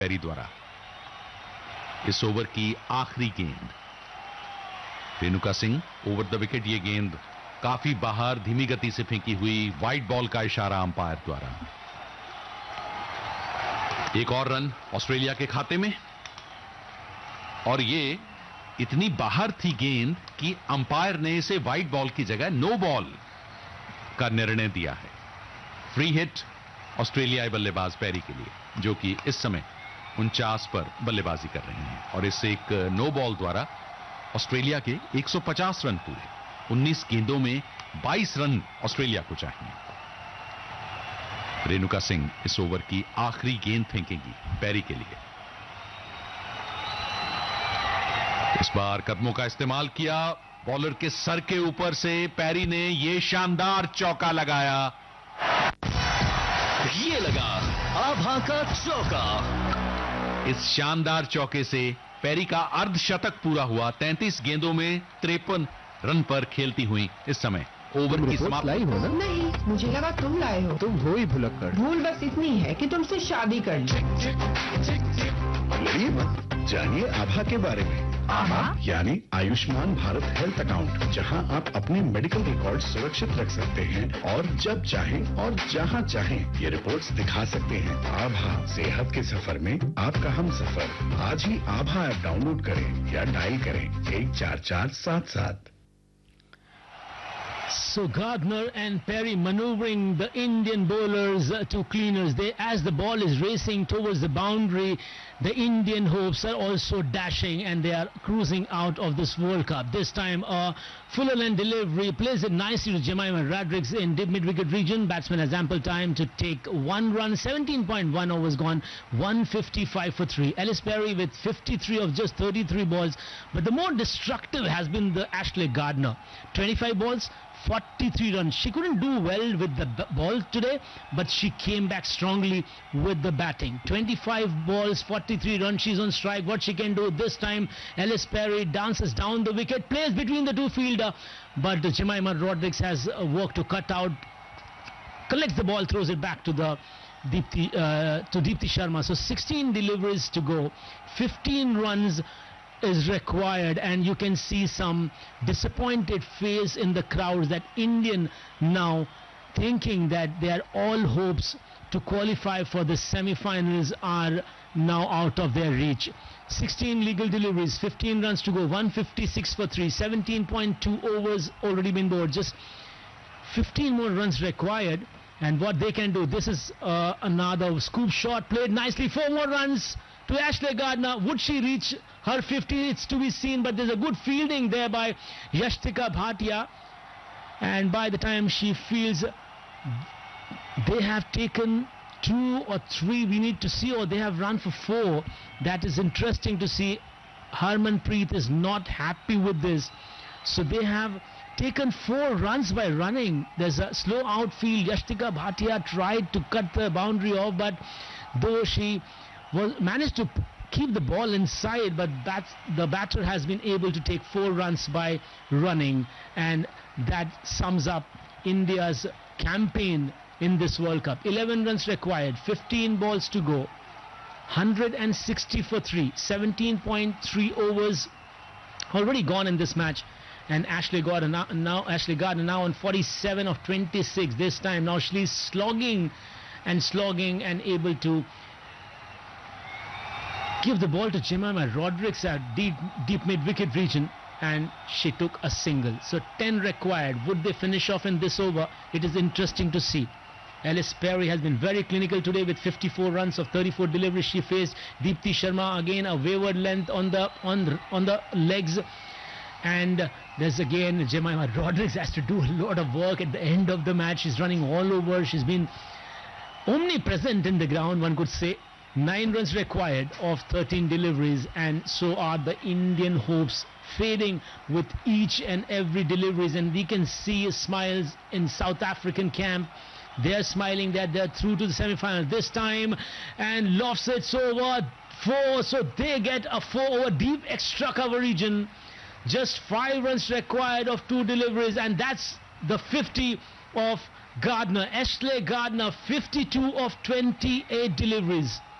Peri द्वारा। इस over की आखिरी गेंद, Renuka Singh over the wicket. ये गेंद काफी बाहर धीमी गति से फेंकी हुई, वाइड बॉल का इशारा अंपायर द्वारा। एक और रन ऑस्ट्रेलिया के खाते में, और ये इतनी बाहर थी गेंद कि अंपायर ने इसे वाइड बॉल की जगह नो बॉल का निर्णय दिया है। फ्री हिट ऑस्ट्रेलियाई बल्लेबाज पेरी के लिए, जो कि इस समय 49 पर बल्लेबाजी कर रहे हैं, और इस एक नो बॉल द्वारा ऑस्ट्रेलिया के 150 रन पूरे। 19 गेंदों में 22 रन ऑस्ट्रेलिया को चाहिए। रेणुका सिंह इस ओवर की आखिरी गेंद फेंकेंगी पेरी के लिए। इस बार कदमों का इस्तेमाल किया, बॉलर के सर के ऊपर से पेरी ने यह शानदार चौका लगाया। ये लगा आभा का चौका। इस शानदार चौके से पेरी का अर्धशतक पूरा हुआ। 33 गेंदों में 53 रन पर खेलती हुई इस समय ओवर की समाप्ति। लाई हो ना? नहीं, मुझे लगा तुम लाए हो। तुम हो ही भुलक्कड़। भूल बस इतनी है कि तुमसे शादी कर ली। लड़िए मत, जानिए आभा के बारे में। आभा यानी आयुष्मान भारत हेल्थ अकाउंट, जहां आप अपने मेडिकल रिकॉर्ड सुरक्षित रख सकते हैं और जब चाहें और जहां चाहें ये रिपोर्ट्स दिखा सकते हैं। आभा, सेहत के सफर में आपका हम सफर। आज ही आभा ऐप डाउनलोड करें या डायल करें 14477। So Gardner and Perry maneuvering the Indian bowlers to cleaners. As the ball is racing towards the boundary, the Indian hopes are also dashing and they are cruising out of this World Cup. This time a fuller length delivery plays it nicely to Jemimah Rodrigues in mid-wicket region. Batsman has ample time to take one run. 17.1 overs gone, 155 for 3. Ellis Perry with 53 of just 33 balls. But the more destructive has been the Ashley Gardner. 25 balls, 43 runs. She couldn't do well with the ball today, but she came back strongly with the batting. 25 balls, 43 runs. She's on strike. What she can do this time? Ellis Perry dances down the wicket, plays between the two fielder, but Jemimah Rodrigues has work to cut out. Collects the ball, throws it back to the Deepti Sharma. So 16 deliveries to go, 15 runs is required, and you can see some disappointed face in the crowds, that Indian now thinking that their all hopes to qualify for the semi-finals are now out of their reach. 16 legal deliveries, 15 runs to go, 156 for 3, 17.2 overs already been bowled, just 15 more runs required. And what they can do, this is another scoop shot, played nicely, 4 more runs to Ashley Gardner. Would she reach her 50? It's to be seen, but there's a good fielding there by Yashtika Bhatia, and by the time she fields, they have taken 2 or 3, we need to see, or they have run for 4. That is interesting to see. Harmanpreet is not happy with this, so they have taken 4 runs by running. There's a slow outfield. Yashtika Bhatia tried to cut the boundary off, but though she managed to keep the ball inside, but the batter has been able to take 4 runs by running, and that sums up India's campaign in this World Cup. 11 runs required, 15 balls to go, 160 for 3, 17.3 overs already gone in this match, and Ashley Gardner now on 47 of 26 this time. Now she's slogging and able to give the ball to Jemimah Rodrigues at deep mid-wicket region, and she took a single. So 10 required. Would they finish off in this over? It is interesting to see. Ellis Perry has been very clinical today with 54 runs of 34 deliveries. She faced Deepti Sharma, again a wayward length on the legs, and there's again Jemimah Rodrigues has to do a lot of work at the end of the match. She's running all over. She's been omnipresent in the ground, one could say. 9 runs required of 13 deliveries, and so are the Indian hopes fading with each and every deliveries, and we can see smiles in South African camp. They're smiling that they're through to the semi-final this time, and lofts it's over 4, so they get a 4 over deep extra cover region. Just 5 runs required of 2 deliveries, and that's the 50 of Gardner. Ashley Gardner, 52 of 28 deliveries.